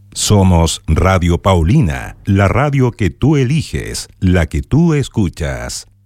Somos Radio Paulina, la radio que tú eliges, la que tú escuchas.